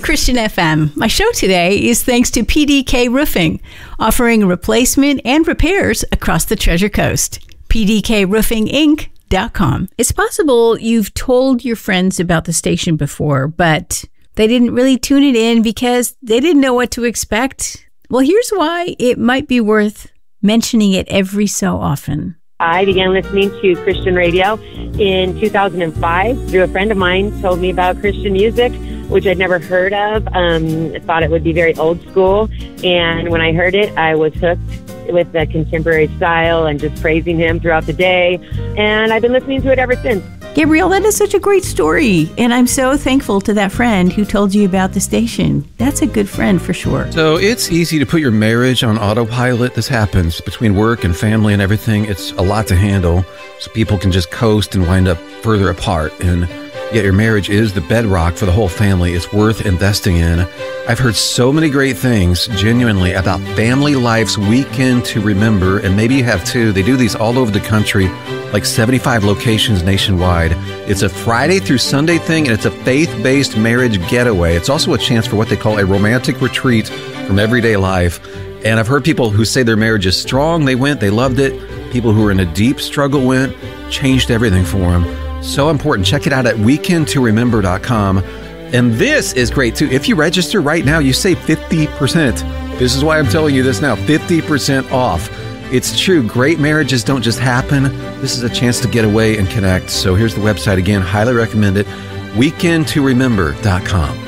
Christian FM. My show today is thanks to PDK Roofing, offering replacement and repairs across the Treasure Coast. PDKRoofingInc.com. It's possible you've told your friends about the station before, but they didn't really tune it in because they didn't know what to expect. Well, here's why it might be worth mentioning it every so often. I began listening to Christian radio in 2005 through a friend of mine told me about Christian music, which I'd never heard of. I thought it would be very old school. And when I heard it, I was hooked with the contemporary style and just praising him throughout the day. And I've been listening to it ever since. Gabrielle, that is such a great story. And I'm so thankful to that friend who told you about the station. That's a good friend for sure. So it's easy to put your marriage on autopilot. This happens between work and family and everything. It's a lot to handle. So people can just coast and wind up further apart. And yet your marriage is the bedrock for the whole family. It's worth investing in. I've heard so many great things, genuinely, about Family Life's Weekend to Remember, and maybe you have too. They do these all over the country, like 75 locations nationwide. It's a Friday through Sunday thing, and it's a faith-based marriage getaway. It's also a chance for what they call a romantic retreat from everyday life. And I've heard people who say their marriage is strong. They went, they loved it. People who are in a deep struggle went, changed everything for them. So important. Check it out at weekendtoremember.com. And this is great too. If you register right now, you save 50%. This is why I'm telling you this now, 50% off. It's true. Great marriages don't just happen. This is a chance to get away and connect. So here's the website again. Highly recommend it. weekendtoremember.com.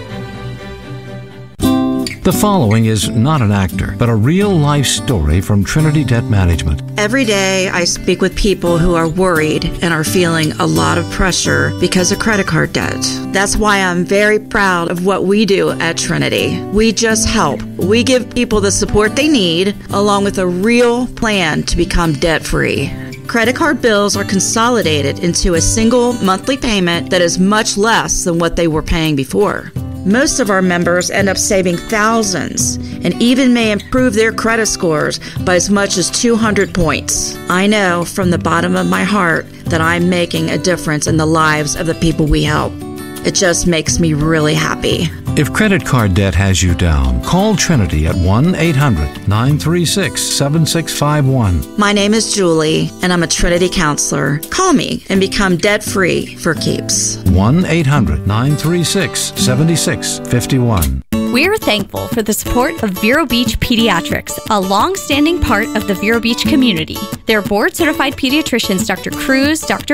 The following is not an actor, but a real-life story from Trinity Debt Management. Every day, I speak with people who are worried and are feeling a lot of pressure because of credit card debt. That's why I'm very proud of what we do at Trinity. We just help. We give people the support they need, along with a real plan to become debt-free. Credit card bills are consolidated into a single monthly payment that is much less than what they were paying before. Most of our members end up saving thousands and even may improve their credit scores by as much as 200 points. I know from the bottom of my heart that I'm making a difference in the lives of the people we help. It just makes me really happy. If credit card debt has you down, call Trinity at 1-800-936-7651. My name is Julie, and I'm a Trinity counselor. Call me and become debt-free for keeps. 1-800-936-7651. We're thankful for the support of Vero Beach Pediatrics, a long-standing part of the Vero Beach community. Their board-certified pediatricians, Dr. Cruz, Dr.